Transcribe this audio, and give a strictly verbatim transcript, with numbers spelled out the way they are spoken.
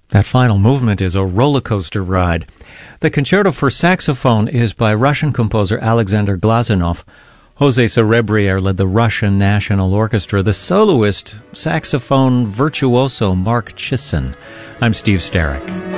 That final movement is a roller coaster ride. The Concerto for Saxophone is by Russian composer Alexander Glazunov. Jose Cerebrier led the Russian National Orchestra. The soloist, saxophone virtuoso Mark Chisin. I'm Steve Starrick.